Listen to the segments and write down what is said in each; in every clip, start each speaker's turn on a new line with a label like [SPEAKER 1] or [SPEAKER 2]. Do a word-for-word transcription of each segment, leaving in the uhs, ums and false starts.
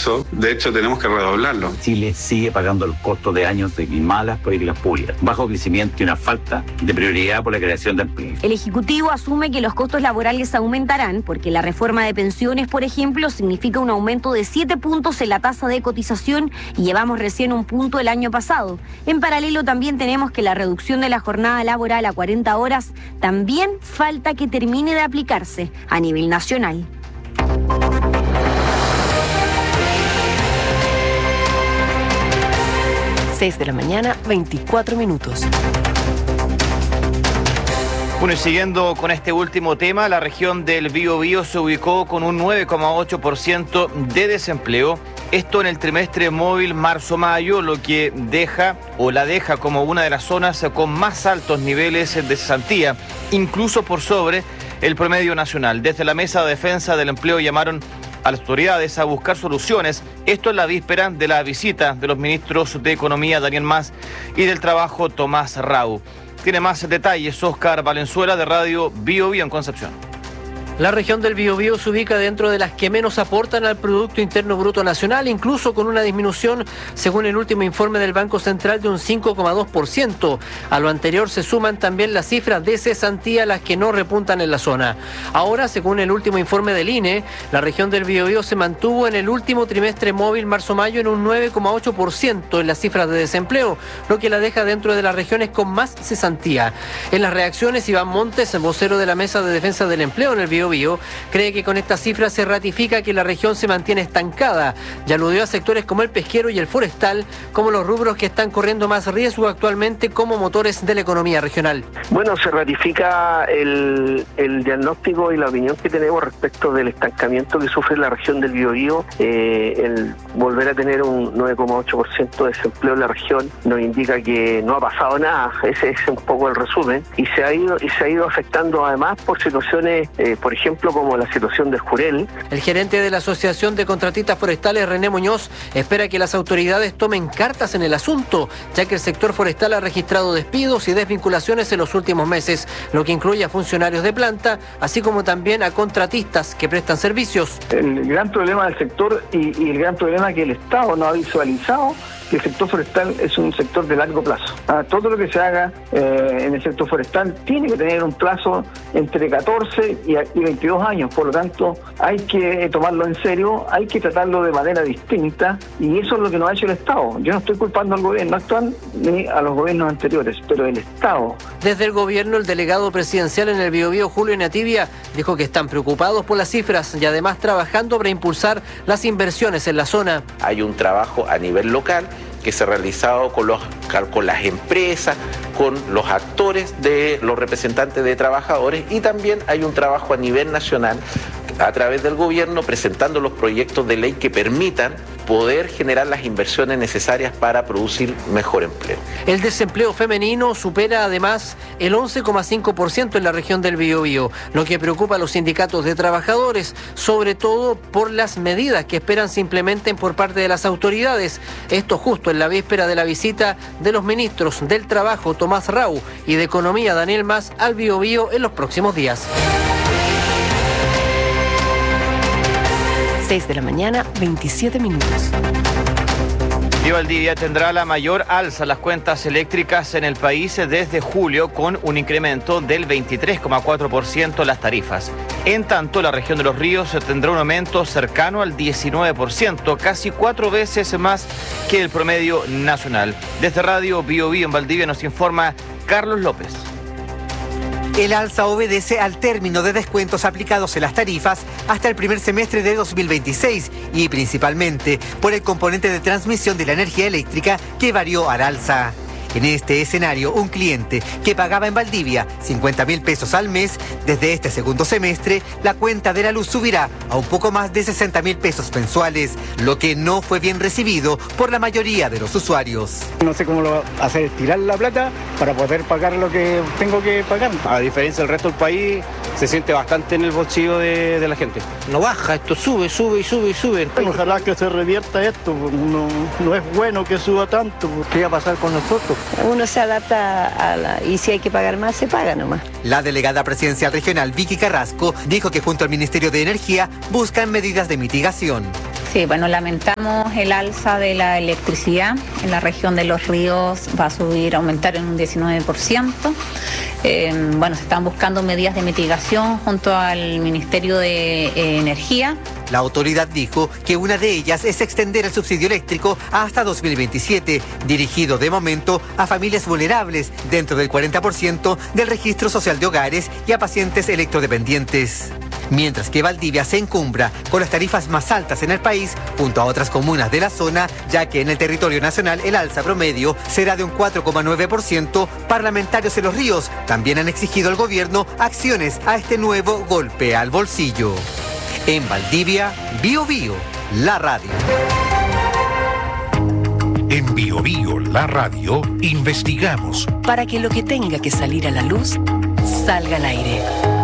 [SPEAKER 1] esfuerzo, de hecho tenemos que redoblarlo.
[SPEAKER 2] Chile sigue pagando el costo de años de malas políticas públicas, bajo crecimiento y una falta de prioridad por la creación de empleo.
[SPEAKER 3] El Ejecutivo asume que los costos laborales aumentarán porque la reforma de pensiones, por ejemplo, significa un aumento de siete puntos en la tasa de cotización y llevamos recién un punto el año pasado. En paralelo también tenemos que la reducción de la jornada laboral a cuarenta horas también falta que termine de aplicarse a nivel nacional.
[SPEAKER 4] seis de la mañana, veinticuatro minutos.
[SPEAKER 5] Bueno, y siguiendo con este último tema, la región del Biobío se ubicó con un nueve coma ocho por ciento de desempleo. Esto en el trimestre móvil marzo-mayo, lo que deja o la deja como una de las zonas con más altos niveles de cesantía, incluso por sobre el promedio nacional. Desde la Mesa de Defensa del Empleo llamaron a las autoridades a buscar soluciones. Esto en la víspera de la visita de los ministros de Economía, Daniel Mas, y del Trabajo, Tomás Rau. Tiene más detalles Óscar Valenzuela de Radio Biobío en Concepción.
[SPEAKER 6] La región del Biobío se ubica dentro de las que menos aportan al Producto Interno Bruto Nacional, incluso con una disminución, según el último informe del Banco Central, de un cinco coma dos por ciento. A lo anterior se suman también las cifras de cesantía, las que no repuntan en la zona. Ahora, según el último informe del I N E, la región del Biobío se mantuvo en el último trimestre móvil marzo-mayo en un nueve coma ocho por ciento en las cifras de desempleo, lo que la deja dentro de las regiones con más cesantía. En las reacciones, Iván Montes, vocero de la Mesa de Defensa del Empleo en el Biobío, Bio, cree que con estas cifras se ratifica que la región se mantiene estancada y aludió a sectores como el pesquero y el forestal como los rubros que están corriendo más riesgo actualmente como motores de la economía regional.
[SPEAKER 7] Bueno, se ratifica el, el diagnóstico y la opinión que tenemos respecto del estancamiento que sufre la región del Biobío. Eh, el volver a tener un nueve coma ocho por ciento de desempleo en la región nos indica que no ha pasado nada. Ese es un poco el resumen, y se ha ido y se ha ido afectando además por situaciones, eh, por ejemplo, como la situación del Jurel.
[SPEAKER 6] El gerente de la Asociación de Contratistas Forestales, René Muñoz, espera que las autoridades tomen cartas en el asunto, ya que el sector forestal ha registrado despidos y desvinculaciones en los últimos meses, lo que incluye a funcionarios de planta, así como también a contratistas que prestan servicios.
[SPEAKER 8] El gran problema del sector y, y el gran problema que el Estado no ha visualizado, que el sector forestal es un sector de largo plazo. Ah, todo lo que se haga eh, en el sector forestal tiene que tener un plazo entre catorce y, y veintidós años, por lo tanto hay que tomarlo en serio, hay que tratarlo de manera distinta, y eso es lo que no ha hecho el Estado. Yo no estoy culpando al gobierno actual ni a los gobiernos anteriores, pero el Estado.
[SPEAKER 6] Desde el gobierno, el delegado presidencial en el Biobío, Julio Nativia, dijo que están preocupados por las cifras y además trabajando para impulsar las inversiones en la zona.
[SPEAKER 9] Hay un trabajo a nivel local que se ha realizado con, los, con las empresas, con los actores, de los representantes de trabajadores, y también hay un trabajo a nivel nacional a través del gobierno presentando los proyectos de ley que permitan poder generar las inversiones necesarias para producir mejor empleo.
[SPEAKER 6] El desempleo femenino supera además el once coma cinco por ciento en la región del Biobío, lo que preocupa a los sindicatos de trabajadores, sobre todo por las medidas que esperan se implementen por parte de las autoridades. Esto justo en la víspera de la visita de los ministros del Trabajo, Tomás Rau, y de Economía, Daniel Mas, al Biobío en los próximos días.
[SPEAKER 4] seis de la mañana, veintisiete minutos.
[SPEAKER 5] Y Valdivia tendrá la mayor alza en las cuentas eléctricas en el país desde julio, con un incremento del veintitrés coma cuatro por ciento en las tarifas. En tanto, la región de Los Ríos tendrá un aumento cercano al diecinueve por ciento, casi cuatro veces más que el promedio nacional. Desde Radio Biobío en Valdivia nos informa Carlos López.
[SPEAKER 10] El alza obedece al término de descuentos aplicados en las tarifas hasta el primer semestre de dos mil veintiséis y principalmente por el componente de transmisión de la energía eléctrica que varió al alza. En este escenario, un cliente que pagaba en Valdivia cincuenta mil pesos al mes, desde este segundo semestre, la cuenta de la luz subirá a un poco más de sesenta mil pesos mensuales, lo que no fue bien recibido por la mayoría de los usuarios.
[SPEAKER 11] No sé cómo lo va a hacer, tirar la plata para poder pagar lo que tengo que pagar. A diferencia del resto del país, se siente bastante en el bolsillo de, de la gente.
[SPEAKER 12] No baja, esto sube, sube y sube y sube.
[SPEAKER 13] Ojalá que se revierta esto, no, no es bueno que suba tanto.
[SPEAKER 12] ¿Qué va a pasar con nosotros?
[SPEAKER 14] Uno se adapta a la... y si hay que pagar más, se paga nomás.
[SPEAKER 10] La delegada presidencial regional, Vicky Carrasco, dijo que junto al Ministerio de Energía buscan medidas de mitigación.
[SPEAKER 15] Sí, bueno, lamentamos el alza de la electricidad. En la región de Los Ríos va a subir, aumentar en un diecinueve por ciento. Eh, bueno, se están buscando medidas de mitigación junto al Ministerio de eh, Energía.
[SPEAKER 10] La autoridad dijo que una de ellas es extender el subsidio eléctrico hasta dos mil veintisiete, dirigido de momento a familias vulnerables dentro del cuarenta por ciento del registro social de hogares y a pacientes electrodependientes. Mientras que Valdivia se encumbra con las tarifas más altas en el país, junto a otras comunas de la zona, ya que en el territorio nacional el alza promedio será de un cuatro coma nueve por ciento, parlamentarios en Los Ríos también han exigido al gobierno acciones a este nuevo golpe al bolsillo. En Valdivia, Bio Bio, la radio.
[SPEAKER 16] En Bio Bio, la radio, investigamos
[SPEAKER 4] para que lo que tenga que salir a la luz salga al aire.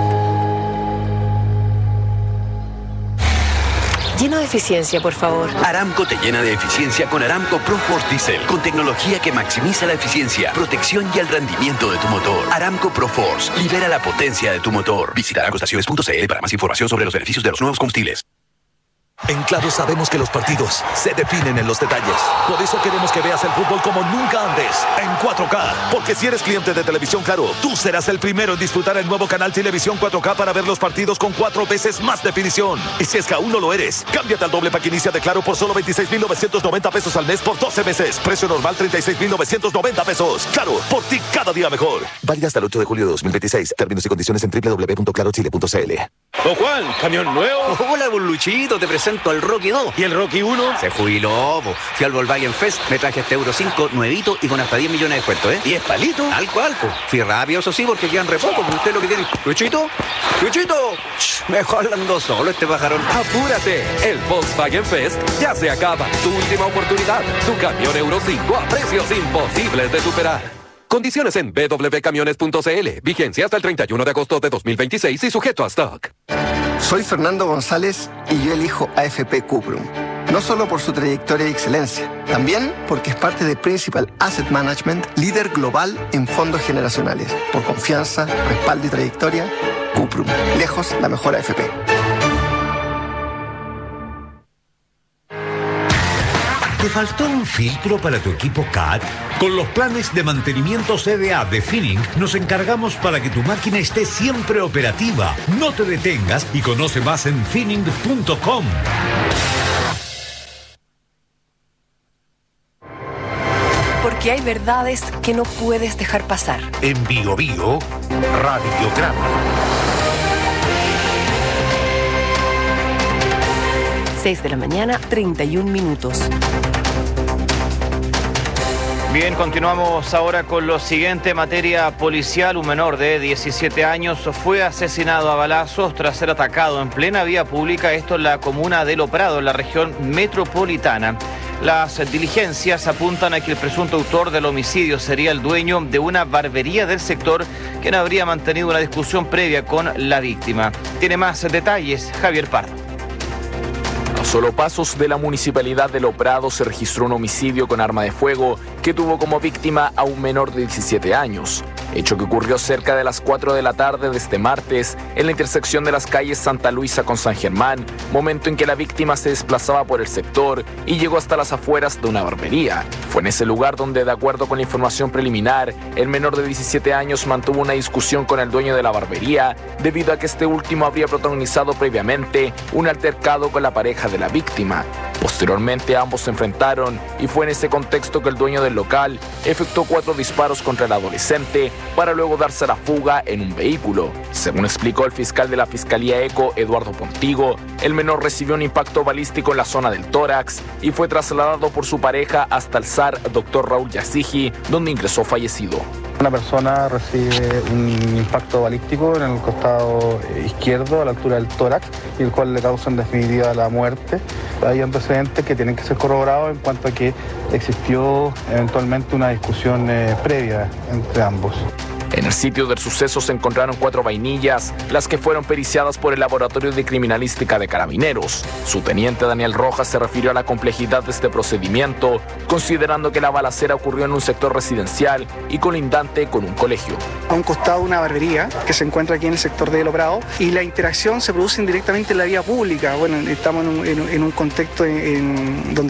[SPEAKER 4] Lleno de eficiencia, por favor.
[SPEAKER 17] Aramco te llena de eficiencia con Aramco ProForce Diesel, con tecnología que maximiza la eficiencia, protección y el rendimiento de tu motor. Aramco ProForce, libera la potencia de tu motor. Visita aramco estaciones punto c l para más información sobre los beneficios de los nuevos combustibles.
[SPEAKER 18] En Claro sabemos que los partidos se definen en los detalles. Por eso queremos que veas el fútbol como nunca antes, en cuatro K. Porque si eres cliente de Televisión Claro, tú serás el primero en disfrutar el nuevo canal Televisión cuatro K para ver los partidos con cuatro veces más definición. Y si es que aún no lo eres, cámbiate al doble pack inicia de Claro por solo veintiséis mil novecientos noventa pesos al mes por doce meses. Precio normal treinta y seis mil novecientos noventa pesos. Claro, por ti cada día mejor. Válida hasta el ocho de julio de dos mil veintiséis. Términos y condiciones en doble u doble u doble u punto claro chile punto c l.
[SPEAKER 19] Don Juan, ¿camión nuevo?
[SPEAKER 20] Hola, don Luchito, te presento al Rocky dos.
[SPEAKER 19] ¿Y el Rocky uno?
[SPEAKER 20] Se jubiló, po. Fui al Volkswagen Fest, me traje este Euro cinco nuevito y con hasta diez millones de descuento, ¿eh?
[SPEAKER 19] ¿Y es palito?
[SPEAKER 20] Tal cual, po. Fui rápido, eso sí, porque quedan re poco, porque usted lo que tiene... ¿Luchito? ¡Luchito! Shh, mejor andando solo este pajarón.
[SPEAKER 21] ¡Apúrate! El Volkswagen Fest ya se acaba. Tu última oportunidad. Tu camión Euro cinco a precios imposibles de superar. Condiciones en b w camiones punto c l. Vigencia hasta el treinta y uno de agosto de dos mil veintiséis y sujeto a stock.
[SPEAKER 22] Soy Fernando González y yo elijo A F P Cuprum. No solo por su trayectoria y excelencia, también porque es parte de Principal Asset Management, líder global en fondos generacionales. Por confianza, respaldo y trayectoria, Cuprum. Lejos la mejor A F P.
[SPEAKER 16] ¿Te faltó un filtro para tu equipo C A T? Con los planes de mantenimiento C D A de Finning nos encargamos para que tu máquina esté siempre operativa. No te detengas y conoce más en finning punto com.
[SPEAKER 4] Porque hay verdades que no puedes dejar pasar.
[SPEAKER 16] En Bio Bio, Radiograma.
[SPEAKER 4] seis de la mañana, treinta y un minutos.
[SPEAKER 5] Bien, continuamos ahora con lo siguiente. Materia policial. Un menor de diecisiete años fue asesinado a balazos tras ser atacado en plena vía pública. Esto en la comuna de Lo Prado, en la región metropolitana. Las diligencias apuntan a que el presunto autor del homicidio sería el dueño de una barbería del sector, quien habría mantenido una discusión previa con la víctima. Tiene más detalles Javier Pardo.
[SPEAKER 23] A solo pasos de la municipalidad de Lo Prado se registró un homicidio con arma de fuego que tuvo como víctima a un menor de diecisiete años. Hecho que ocurrió cerca de las cuatro de la tarde de este martes en la intersección de las calles Santa Luisa con San Germán, momento en que la víctima se desplazaba por el sector y llegó hasta las afueras de una barbería. Fue en ese lugar donde, de acuerdo con la información preliminar, el menor de diecisiete años mantuvo una discusión con el dueño de la barbería debido a que este último habría protagonizado previamente un altercado con la pareja de la víctima. Posteriormente ambos se enfrentaron y fue en ese contexto que el dueño del local efectuó cuatro disparos contra el adolescente para luego darse a la fuga en un vehículo. Según explicó el fiscal de la Fiscalía ECO, Eduardo Pontigo, el menor recibió un impacto balístico en la zona del tórax y fue trasladado por su pareja hasta el S A R doctor Raúl Yasigi, donde ingresó fallecido.
[SPEAKER 24] Una persona recibe un impacto balístico en el costado izquierdo a la altura del tórax y el cual le causa en definitiva la muerte. Hay antecedentes que tienen que ser corroborados en cuanto a que existió eventualmente una discusión eh, previa entre ambos.
[SPEAKER 23] En el sitio del suceso se encontraron cuatro vainillas, las que fueron periciadas por el Laboratorio de Criminalística de Carabineros. Su teniente Daniel Rojas se refirió a la complejidad de este procedimiento, considerando que la balacera ocurrió en un sector residencial y colindante con un colegio.
[SPEAKER 1] A un costado una barbería que se encuentra aquí en el sector de Lo Prado, y la interacción se produce indirectamente en la vía pública. Bueno, estamos en un, en, en un contexto en, en donde